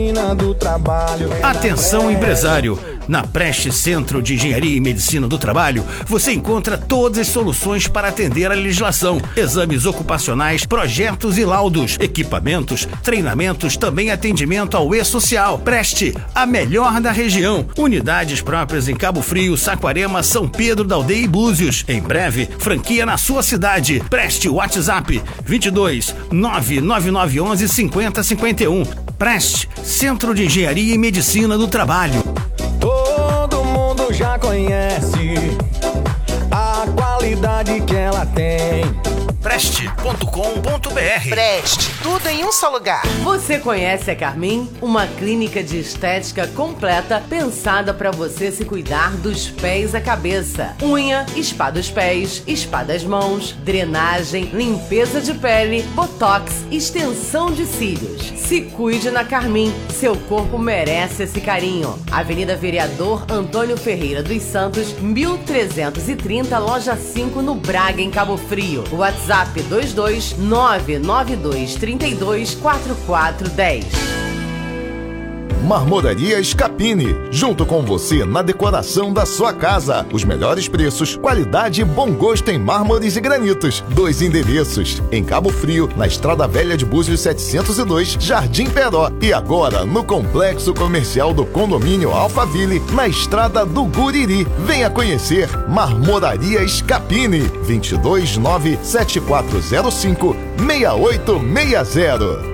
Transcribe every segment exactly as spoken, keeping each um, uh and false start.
Do trabalho. Atenção, empresário! Na Preste Centro de Engenharia e Medicina do Trabalho, você encontra todas as soluções para atender a legislação, exames ocupacionais, projetos e laudos, equipamentos, treinamentos, também atendimento ao e-social. Preste, a melhor da região. Unidades próprias em Cabo Frio, Saquarema, São Pedro da Aldeia e Búzios. Em breve, franquia na sua cidade. Preste, WhatsApp vinte e dois, nove nove nove um um, cinco zero cinco um. Preste, Centro de Engenharia e Medicina do Trabalho. Todo mundo já conhece a qualidade que ela tem. Preste ponto com ponto b r. Preste, tudo em um só lugar. Você conhece a Carmin? Uma clínica de estética completa pensada para você se cuidar dos pés à cabeça. Unha, spa dos pés, spa das mãos, drenagem, limpeza de pele, botox, extensão de cílios. Se cuide na Carmin, seu corpo merece esse carinho. Avenida Vereador Antônio Ferreira dos Santos, mil trezentos e trinta, loja cinco, no Braga, em Cabo Frio. WhatsApp dois dois nove nove dois três dois quatro quatro um zero. Marmoraria Scapini, junto com você na decoração da sua casa. Os melhores preços, qualidade e bom gosto em mármores e granitos. Dois endereços, em Cabo Frio, na Estrada Velha de Búzios setecentos e dois, Jardim Peró. E agora, no Complexo Comercial do Condomínio Alphaville, na Estrada do Guriri. Venha conhecer Marmoraria Scapini, vinte e dois, nove sete quatro zero cinco, seis oito seis zero.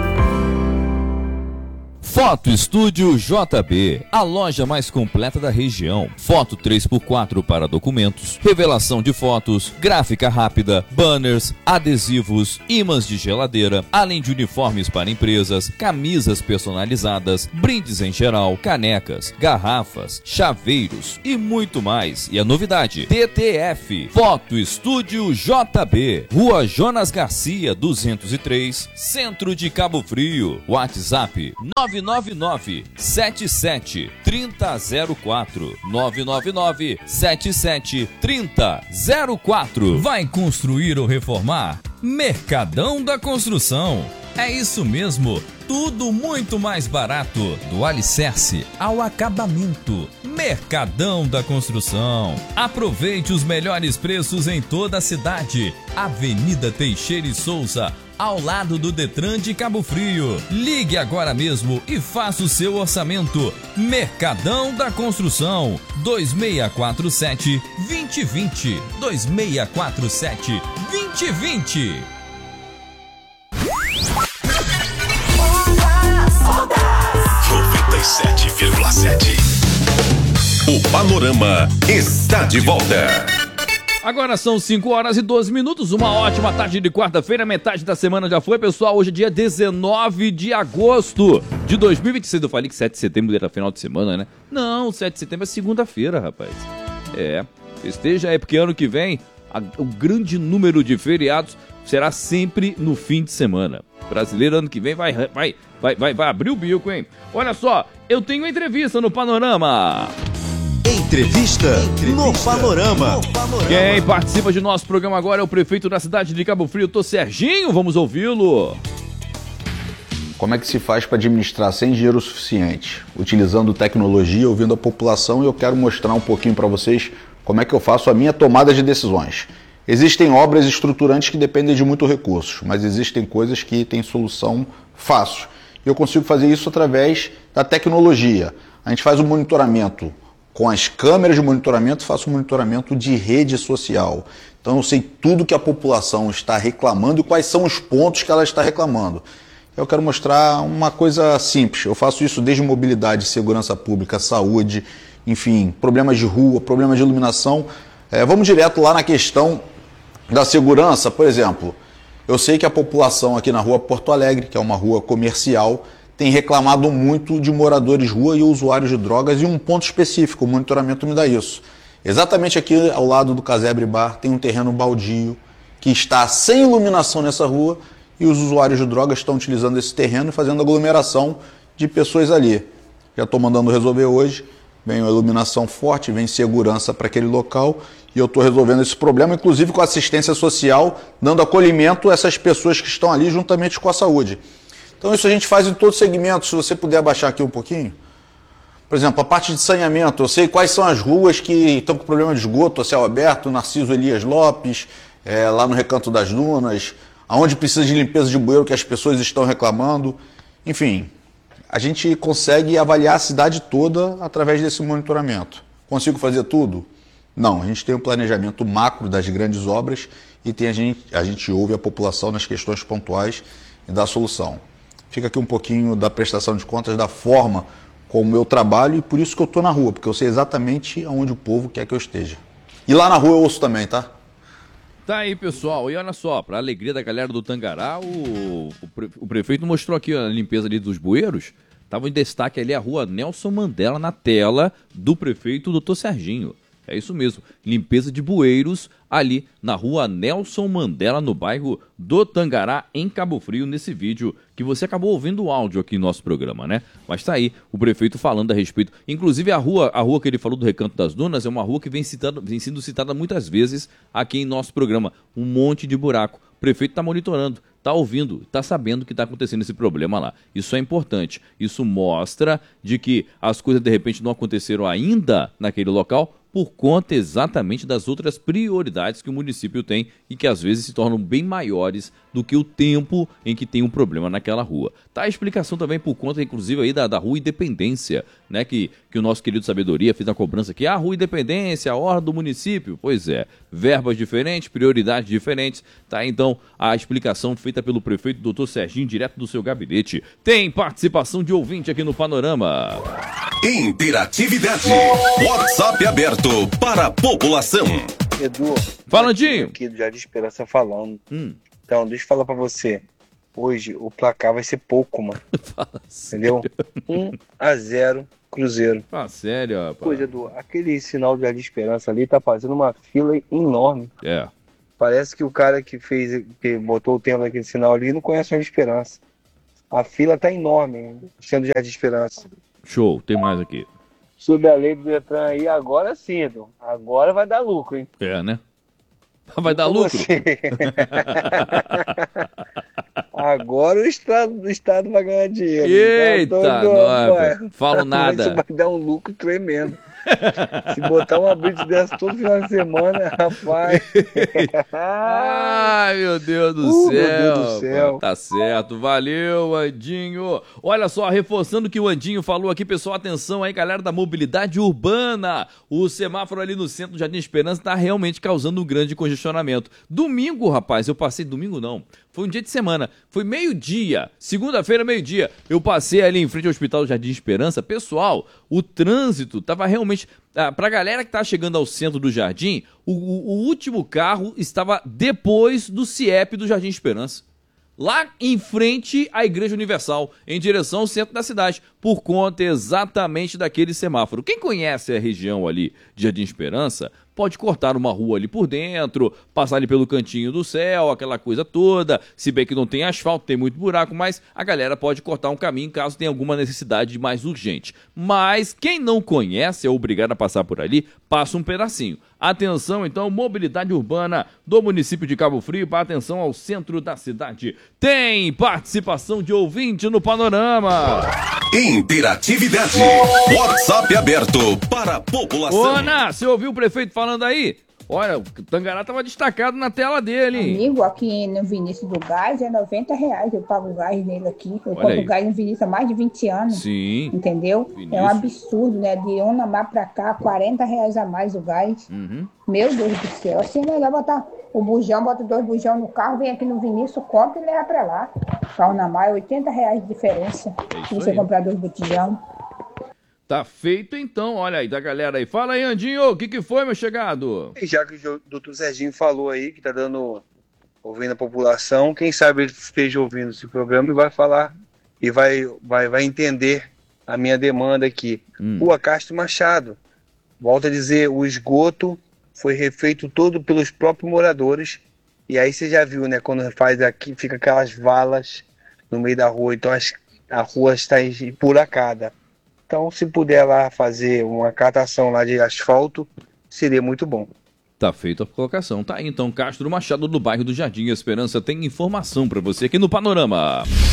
Foto Estúdio J B, a loja mais completa da região. Foto três por quatro para documentos, revelação de fotos, gráfica rápida, banners, adesivos, ímãs de geladeira, além de uniformes para empresas, camisas personalizadas, brindes em geral, canecas, garrafas, chaveiros e muito mais. E a novidade, T T F, Foto Estúdio J B, Rua Jonas Garcia, duzentos e três, Centro de Cabo Frio. WhatsApp nove nove nove sete sete três zero zero quatro, nove nove nove sete sete três zero zero quatro. Vai construir ou reformar? Mercadão da Construção. É isso mesmo, tudo muito mais barato, do alicerce ao acabamento. Mercadão da Construção. Aproveite os melhores preços em toda a cidade. Avenida Teixeira e Souza, ao lado do Detran de Cabo Frio. Ligue agora mesmo e faça o seu orçamento. Mercadão da Construção, dois seis quatro sete, dois zero dois zero, dois seis quatro sete, dois zero dois zero. noventa e sete vírgula sete. O Panorama está de volta. Agora são cinco horas e doze minutos, uma ótima tarde de quarta-feira, metade da semana já foi, pessoal. Hoje é dia dezenove de agosto de dois mil e vinte e seis. Eu falei que sete de setembro era final de semana, né? Não, sete de setembro é segunda-feira, rapaz. É, esteja aí, porque ano que vem a, o grande número de feriados será sempre no fim de semana. O brasileiro ano que vem vai, vai, vai, vai, vai abrir o bico, hein? Olha só, eu tenho uma entrevista no Panorama. Entrevista, Entrevista no, Panorama. no Panorama. Quem participa de nosso programa agora é o prefeito da cidade de Cabo Frio, Tô Serginho. Vamos ouvi-lo. Como é que se faz para administrar sem dinheiro suficiente? Utilizando tecnologia, ouvindo a população, e eu quero mostrar um pouquinho para vocês como é que eu faço a minha tomada de decisões. Existem obras estruturantes que dependem de muito recursos, mas existem coisas que têm solução fácil. E eu consigo fazer isso através da tecnologia. A gente faz o monitoramento com as câmeras de monitoramento, faço um monitoramento de rede social. Então eu sei tudo que a população está reclamando e quais são os pontos que ela está reclamando. Eu quero mostrar uma coisa simples. Eu faço isso desde mobilidade, segurança pública, saúde, enfim, problemas de rua, problemas de iluminação. É, vamos direto lá na questão da segurança, por exemplo. Eu sei que a população aqui na rua Porto Alegre, que é uma rua comercial, tem reclamado muito de moradores de rua e usuários de drogas, e um ponto específico, o monitoramento me dá isso. Exatamente aqui ao lado do Casebre Bar tem um terreno baldio que está sem iluminação nessa rua, e os usuários de drogas estão utilizando esse terreno e fazendo aglomeração de pessoas ali. Já estou mandando resolver hoje, vem a iluminação forte, vem segurança para aquele local, e eu estou resolvendo esse problema, inclusive com assistência social, dando acolhimento a essas pessoas que estão ali juntamente com a saúde. Então isso a gente faz em todos os segmentos. Se você puder abaixar aqui um pouquinho. Por exemplo, a parte de saneamento. Eu sei quais são as ruas que estão com problema de esgoto a céu aberto, Narciso Elias Lopes, é, lá no Recanto das Dunas, aonde precisa de limpeza de bueiro que as pessoas estão reclamando. Enfim, a gente consegue avaliar a cidade toda através desse monitoramento. Consigo fazer tudo? Não, a gente tem um planejamento macro das grandes obras e tem a, gente, a gente ouve a população nas questões pontuais e dá a solução. Fica aqui um pouquinho da prestação de contas, da forma como eu trabalho e por isso que eu estou na rua, porque eu sei exatamente onde o povo quer que eu esteja. E lá na rua eu ouço também, tá? Tá aí, pessoal. E olha só, para alegria da galera do Tangará, o, o, pre, o prefeito mostrou aqui a limpeza ali dos bueiros. Tava em destaque ali a rua Nelson Mandela na tela do prefeito doutor Serginho. É isso mesmo, limpeza de bueiros ali na rua Nelson Mandela, no bairro do Tangará, em Cabo Frio, nesse vídeo que você acabou ouvindo o áudio aqui no nosso programa, né? Mas tá aí o prefeito falando a respeito. Inclusive a rua, a rua que ele falou do Recanto das Dunas é uma rua que vem, citado, vem sendo citada muitas vezes aqui em nosso programa. Um monte de buraco. O prefeito está monitorando, está ouvindo, está sabendo que está acontecendo esse problema lá. Isso é importante. Isso mostra de que as coisas de repente não aconteceram ainda naquele local por conta exatamente das outras prioridades que o município tem e que às vezes se tornam bem maiores do que o tempo em que tem um problema naquela rua. Tá a explicação também por conta, inclusive, aí da, da Rua Independência, né? Que, que o nosso querido Sabedoria fez a cobrança aqui. Ah, Rua Independência, a hora do município. Pois é, verbas diferentes, prioridades diferentes. Tá, então, a explicação feita pelo prefeito doutor Serginho, direto do seu gabinete. Tem participação de ouvinte aqui no Panorama. Interatividade. WhatsApp aberto para a população. Edu, fala, Dinho. Aqui do Jardim Esperança falando. Hum. Então, deixa eu falar pra você. Hoje o placar vai ser pouco, mano. Entendeu? um a zero Cruzeiro. Ah, sério, rapaz. Pois, Edu, aquele sinal do Jardim Esperança ali tá fazendo uma fila enorme. É. Parece que o cara que fez, que botou o tempo naquele sinal ali não conhece o Jardim Esperança. A fila tá enorme, sendo Jardim Esperança. Show, tem mais aqui. Sobre a lei do Detran aí, agora sim, Edu. Agora vai dar lucro, hein? É, né? Vai dar lucro? Agora o estado, o estado vai ganhar dinheiro. Eita, não falo nada. Isso vai dar um lucro tremendo. Se botar uma blitz dessa todo final de semana, rapaz. Ai, meu Deus do uh, céu. Meu Deus do céu. Tá certo. Valeu, Andinho. Olha só, reforçando o que o Andinho falou aqui, pessoal, atenção aí, galera da mobilidade urbana. O semáforo ali no centro do Jardim Esperança tá realmente causando um grande congestionamento. Domingo, rapaz, eu passei, domingo não, foi um dia de semana, foi meio-dia, segunda-feira, meio-dia, eu passei ali em frente ao Hospital do Jardim Esperança. Pessoal, o trânsito tava realmente, ah, pra galera que tá chegando ao centro do Jardim, o, o, o último carro estava depois do C I E P do Jardim Esperança, lá em frente à Igreja Universal, em direção ao centro da cidade, por conta exatamente daquele semáforo. Quem conhece a região ali de Jardim Esperança, pode cortar uma rua ali por dentro, passar ali pelo cantinho do céu, aquela coisa toda, se bem que não tem asfalto, tem muito buraco, mas a galera pode cortar um caminho caso tenha alguma necessidade mais urgente. Mas quem não conhece é obrigado a passar por ali, passa um pedacinho. Atenção, então, mobilidade urbana do município de Cabo Frio, para atenção ao centro da cidade. Tem participação de ouvinte no Panorama. Interatividade. WhatsApp aberto para a população. Ô, Ana, você ouviu o prefeito falando aí? Olha, o Tangará tava destacado na tela dele, hein? Amigo, aqui no Vinícius do Gás é noventa reais. Eu pago o gás nele aqui. Eu Olha compro aí. gás no Vinícius há mais de vinte anos. Sim. Entendeu? Vinícius. É um absurdo, né? De Onamar pra cá, quarenta reais a mais o gás. Uhum. Meu Deus do céu. Assim é melhor botar o bujão, bota dois bujão no carro, vem aqui no Vinícius, compra e leva pra lá. Pra Onamar é oitenta reais de diferença. É se isso você aí. comprar dois botijão. Tá feito então, olha aí, da galera aí. Fala aí, Andinho, o que que foi, meu chegado? E já que o doutor Serginho falou aí, que tá dando, ouvindo a população, quem sabe ele esteja ouvindo esse programa e vai falar, e vai, vai, vai entender a minha demanda aqui. Hum. Rua Castro Machado. Volto a dizer, o esgoto foi refeito todo pelos próprios moradores, e aí você já viu, né, quando faz aqui, fica aquelas valas no meio da rua, então as, a rua está emburacada. Então, se puder lá fazer uma catação lá de asfalto, seria muito bom. Tá feita a colocação. Tá aí, então, Castro Machado, do bairro do Jardim Esperança, tem informação pra você aqui no Panorama.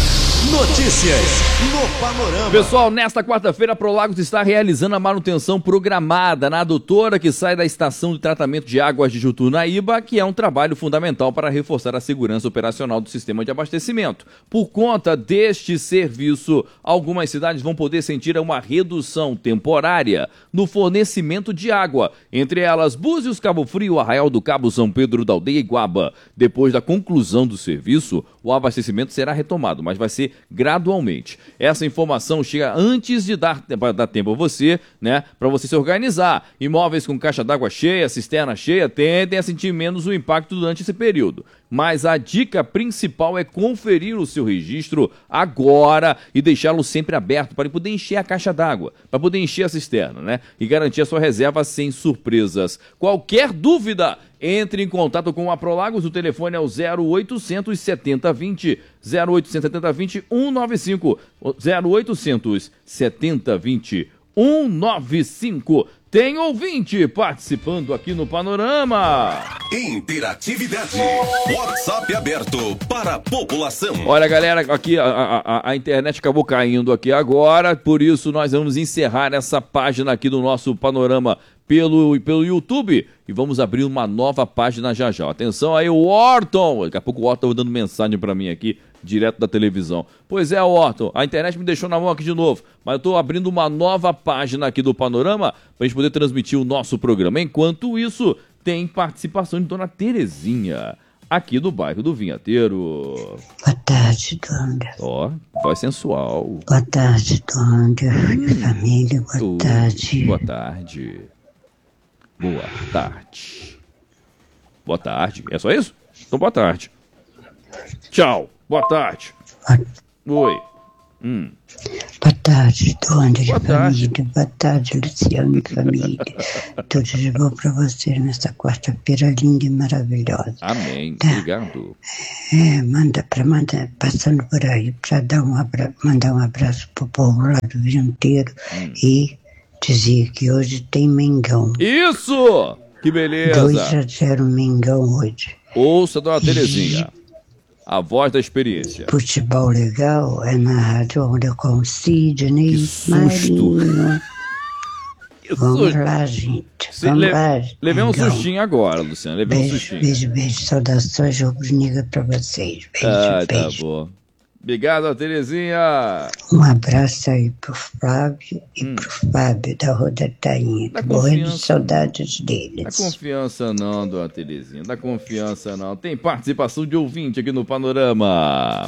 Notícias no Panorama. Pessoal, nesta quarta-feira a Prolagos está realizando a manutenção programada na adutora que sai da estação de tratamento de águas de Jutunaíba, que é um trabalho fundamental para reforçar a segurança operacional do sistema de abastecimento. Por conta deste serviço, algumas cidades vão poder sentir uma redução temporária no fornecimento de água, entre elas Búzios, Cabo Frio, Arraial do Cabo, São Pedro da Aldeia e Guaba. Depois da conclusão do serviço, o abastecimento será retomado, mas vai ser gradualmente. Essa informação chega antes de dar, dar tempo a você, né, para você se organizar. Imóveis com caixa d'água cheia, cisterna cheia, tendem a sentir menos o impacto durante esse período. Mas a dica principal é conferir o seu registro agora e deixá-lo sempre aberto para poder encher a caixa d'água, para poder encher a cisterna, né? E garantir a sua reserva sem surpresas. Qualquer dúvida, entre em contato com a Prolagos. O telefone é o zero oitocentos setenta vinte, zero oitocentos setenta vinte, cento e noventa e cinco, zero oitocentos setenta vinte, cento e noventa e cinco. Tem ouvinte participando aqui no Panorama. Interatividade. WhatsApp aberto para a população. Olha, galera, aqui a, a, a internet acabou caindo aqui agora, por isso nós vamos encerrar essa página aqui do nosso Panorama pelo, pelo YouTube e vamos abrir uma nova página já já. Atenção aí, o Orton. Daqui a pouco o Orton tá dando mensagem para mim aqui, direto da televisão. Pois é, Orton, a internet me deixou na mão aqui de novo, mas eu tô abrindo uma nova página aqui do Panorama pra gente poder transmitir o nosso programa. Enquanto isso, tem participação de Dona Terezinha, aqui do bairro do Vinhateiro. Boa tarde, dona. Ó, voz sensual. Boa tarde, dona. Hum, família, boa tu, tarde. Boa tarde. Boa tarde. Boa tarde. É só isso? Então, boa tarde. Tchau. Boa tarde. Boa... Oi. Hum. Boa tarde, dona de Boa família. tarde. Boa tarde, Luciano e família. Tudo de bom para vocês nessa quarta-feira linda e maravilhosa. Amém. Tá. Obrigado. É, manda para mandar, passando por aí, para dar um abra, mandar um abraço pro povo lá do Vinhateiro hum. e dizer que hoje tem Mengão. Isso! Que beleza! dois a zero Mengão hoje. Ouça, Dona Terezinha. A voz da experiência. Futebol legal é na rádio onde com o Sidney Marinho. Vamos susto. lá, gente. Se Vamos le... lá. Levei um Mengão. sustinho agora, Luciano. Levei beijo, um sustinho. Beijo, beijo. Saudações rubro-negras pra vocês. Beijo, ah, beijo. Tá bom. Obrigado, Dona Terezinha. Um abraço aí pro Flávio e hum. pro Fábio da Rodatainha. Tô morrendo de saudades deles. Dá confiança não, Dona Terezinha. Dá confiança não. Tem participação de ouvinte aqui no Panorama.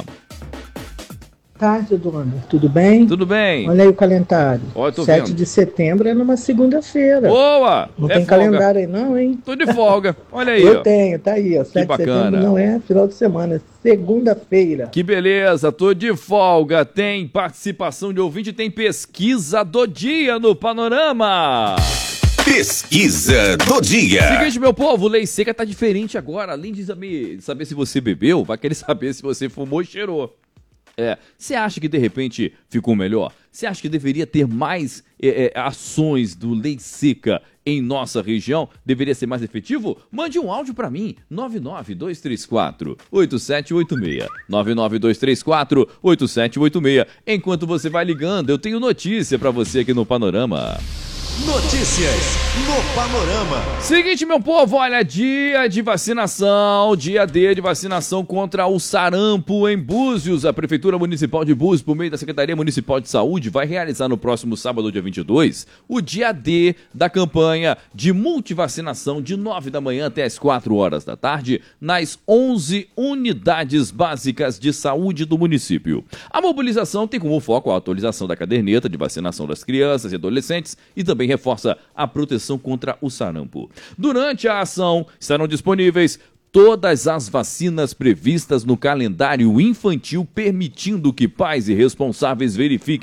Tarde, dona. Tudo bem? Tudo bem. Olha aí o calendário. Olha, tô sete vendo. de setembro é numa segunda-feira. Boa! Não é tem folga. calendário aí não, hein? Tô de folga. Olha aí, Eu ó. tenho, tá aí, ó. sete de setembro não é final de semana, é segunda-feira. Que beleza, tô de folga. Tem participação de ouvinte, tem pesquisa do dia no Panorama. Pesquisa do dia. Seguinte, meu povo, lei seca tá diferente agora. Além de saber, saber se você bebeu, vai querer saber se você fumou e cheirou. É, você acha que de repente ficou melhor? Você acha que deveria ter mais é, é, ações do Lei Seca em nossa região? Deveria ser mais efetivo? Mande um áudio pra mim, nove nove dois três quatro, oito sete oito seis, nove nove dois três quatro, oito sete oito seis. Enquanto você vai ligando, eu tenho notícia pra você aqui no Panorama. Notícias no Panorama. Seguinte, meu povo, olha, dia de vacinação, dia D de vacinação contra o sarampo em Búzios. A Prefeitura Municipal de Búzios, por meio da Secretaria Municipal de Saúde, vai realizar no próximo sábado, dia vinte e dois, o dia D da campanha de multivacinação de nove da manhã até as quatro horas da tarde, nas onze unidades básicas de saúde do município. A mobilização tem como foco a atualização da caderneta de vacinação das crianças e adolescentes e também reforça a proteção contra o sarampo. Durante a ação, estarão disponíveis todas as vacinas previstas no calendário infantil, permitindo que pais e responsáveis verifiquem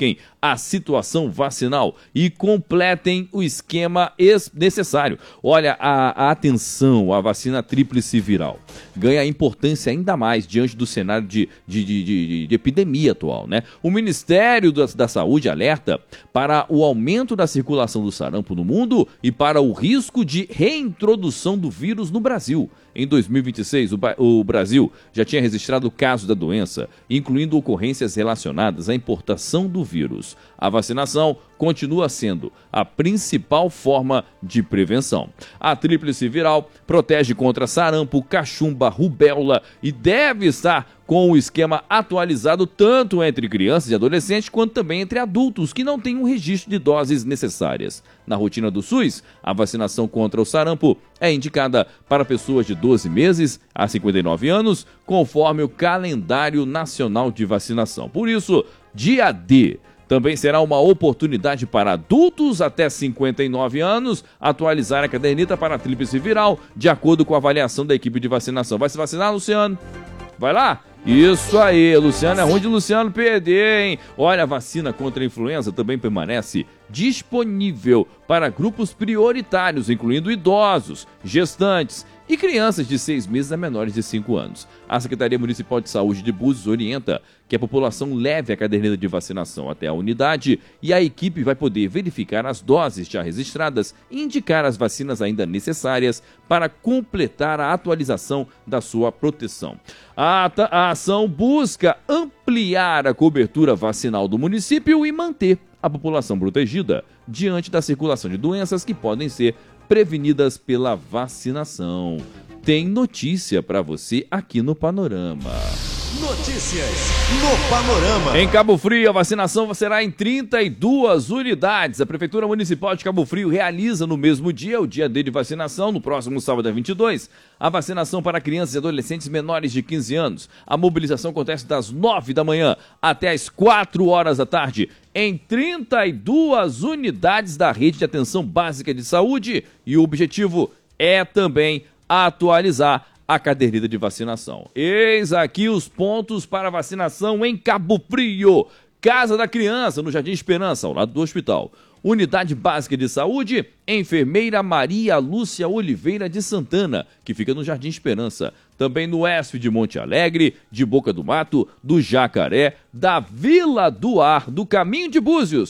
a situação vacinal e completem o esquema necessário. Olha, a, a atenção à vacina tríplice viral ganha importância ainda mais diante do cenário de, de, de, de, de epidemia atual, né? O Ministério da, da Saúde alerta para o aumento da circulação do sarampo no mundo e para o risco de reintrodução do vírus no Brasil. Em dois mil e vinte e seis, o, o Brasil já tinha registrado casos da doença, incluindo ocorrências relacionadas à importação do vírus. A vacinação continua sendo a principal forma de prevenção. A tríplice viral protege contra sarampo, cachumba, rubéola e deve estar com o esquema atualizado tanto entre crianças e adolescentes quanto também entre adultos que não têm um registro de doses necessárias. Na rotina do SUS, a vacinação contra o sarampo é indicada para pessoas de doze meses a cinquenta e nove anos, conforme o calendário nacional de vacinação. Por isso, dia D também será uma oportunidade para adultos até cinquenta e nove anos atualizar a caderneta para a tríplice viral, de acordo com a avaliação da equipe de vacinação. Vai se vacinar, Luciano? Vai lá? Isso aí, Luciano, é ruim de Luciano perder, hein? Olha, a vacina contra a influenza também permanece disponível para grupos prioritários, incluindo idosos, gestantes e crianças de seis meses a menores de cinco anos. A Secretaria Municipal de Saúde de Búzios orienta que a população leve a caderneta de vacinação até a unidade e a equipe vai poder verificar as doses já registradas e indicar as vacinas ainda necessárias para completar a atualização da sua proteção. A, a ação busca ampliar a cobertura vacinal do município e manter a população protegida diante da circulação de doenças que podem ser prevenidas pela vacinação. Tem notícia para você aqui no Panorama. Notícias no Panorama. Em Cabo Frio, a vacinação será em trinta e duas unidades. A Prefeitura Municipal de Cabo Frio realiza no mesmo dia, o dia D de vacinação, no próximo sábado, vinte e dois, a vacinação para crianças e adolescentes menores de quinze anos. A mobilização acontece das nove da manhã até as quatro horas da tarde, em trinta e duas unidades da Rede de Atenção Básica de Saúde. E o objetivo é também atualizar a caderneta de vacinação. Eis aqui os pontos para vacinação em Cabo Frio. Casa da Criança, no Jardim Esperança, ao lado do hospital. Unidade Básica de Saúde, Enfermeira Maria Lúcia Oliveira de Santana, que fica no Jardim Esperança. Também no E S F de Monte Alegre, de Boca do Mato, do Jacaré, da Vila do Ar, do Caminho de Búzios,